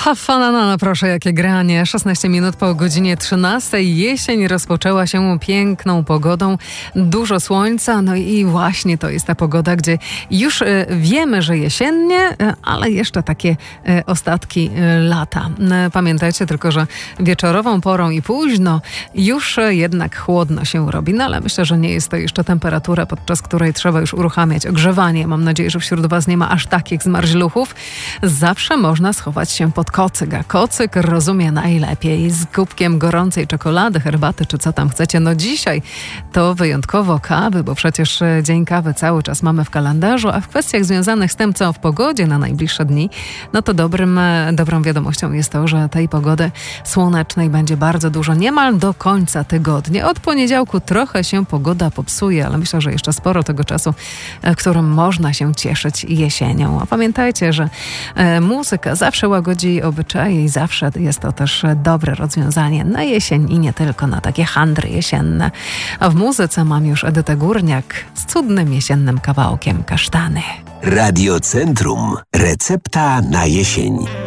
Hafanana, proszę, jakie granie. 16 minut po godzinie 13. Jesień rozpoczęła się piękną pogodą. Dużo słońca, no i właśnie to jest ta pogoda, gdzie już wiemy, że jesiennie, ale jeszcze takie ostatki lata. Pamiętajcie tylko, że wieczorową porą i późno już jednak chłodno się robi. No ale myślę, że nie jest to jeszcze temperatura, podczas której trzeba już uruchamiać ogrzewanie. Mam nadzieję, że wśród Was nie ma aż takich zmarzluchów. Zawsze można schować się pod kocyk, a kocyk rozumie najlepiej z kubkiem gorącej czekolady, herbaty czy co tam chcecie. No dzisiaj to wyjątkowo kawy, bo przecież dzień kawy cały czas mamy w kalendarzu, a w kwestiach związanych z tym, co w pogodzie na najbliższe dni, no to dobrą wiadomością jest to, że tej pogody słonecznej będzie bardzo dużo, niemal do końca tygodnia. Od poniedziałku trochę się pogoda popsuje, ale myślę, że jeszcze sporo tego czasu, w którym można się cieszyć jesienią. A pamiętajcie, że muzyka zawsze łagodzi obyczaje i zawsze jest to też dobre rozwiązanie na jesień i nie tylko na takie handry jesienne. A w muzyce mam już Edytę Górniak z cudnym jesiennym kawałkiem Kasztany. Radio Centrum. Recepta na jesień.